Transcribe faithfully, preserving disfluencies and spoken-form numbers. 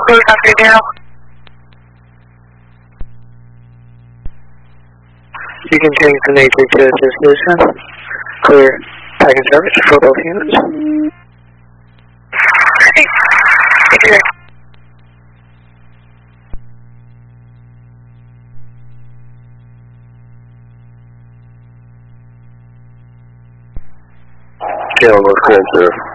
Clear country now. You can change the nature to association. Clear packet service for both units. Thank you. Channel North Command, sir.